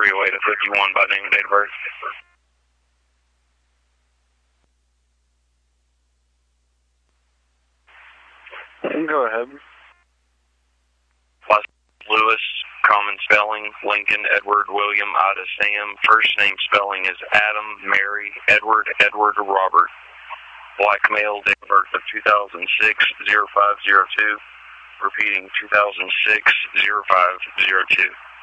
308 to 51 by name and date of birth. Go ahead. Last Lewis, common spelling, Lincoln, Edward, William, Ida, Sam. First name spelling is Adam, Mary, Edward, Robert. Black male, date of birth of 2006-0502. Repeating, 2006-0502.